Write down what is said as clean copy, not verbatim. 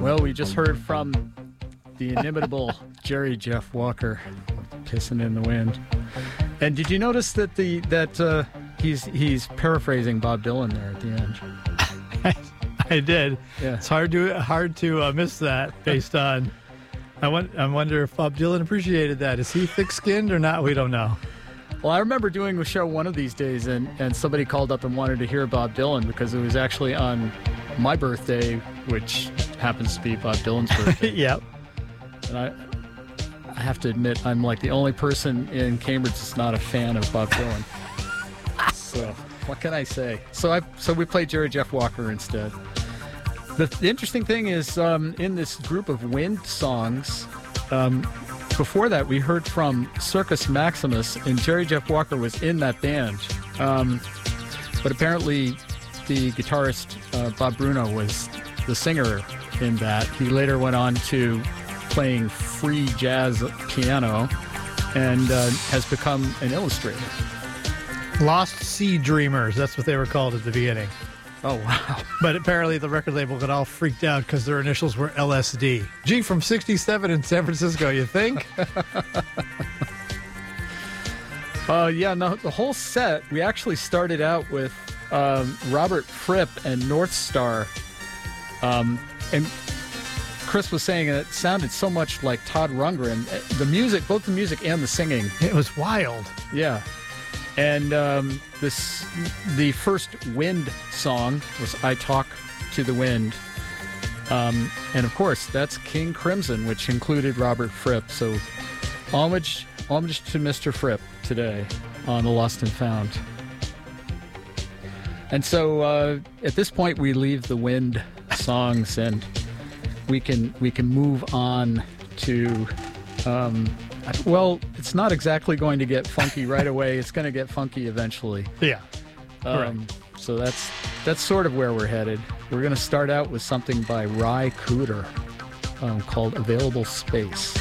Well, we just heard from the inimitable Jerry Jeff Walker, "Kissing in the Wind." And did you notice that he's paraphrasing Bob Dylan there at the end? I did. Yeah. It's hard to miss that based on. I wonder if Bob Dylan appreciated that. Is he thick-skinned or not? We don't know. Well, I remember doing a show one of these days, and somebody called up and wanted to hear Bob Dylan because it was actually on my birthday, which happens to be Bob Dylan's birthday. Yep. And I have to admit, I'm like the only person in Cambridge that's not a fan of Bob Dylan. So what can I say? So we played Jerry Jeff Walker instead. The interesting thing is, in this group of wind songs, before that we heard from Circus Maximus, and Jerry Jeff Walker was in that band. But apparently the guitarist Bob Bruno was the singer in that. He later went on to playing free jazz piano and has become an illustrator. Lost Sea Dreamers, that's what they were called at the beginning. Oh, wow. But apparently the record label got all freaked out because their initials were LSD. Gee, from 67 in San Francisco, you think? Yeah, no, the whole set, we actually started out with Robert Fripp and North Star. And Chris was saying it sounded so much like Todd Rundgren. The music, both the music and the singing. It was wild. Yeah. And the first Wind song was "I Talk to the Wind." And of course, that's King Crimson, which included Robert Fripp. So homage to Mr. Fripp today on The Lost and Found. And so at this point, we leave the Wind songs and we can move on to well, it's not exactly going to get funky right away. It's going to get funky eventually. Yeah. So that's sort of where we're headed. We're going to start out with something by Ry Cooder called "Available Space."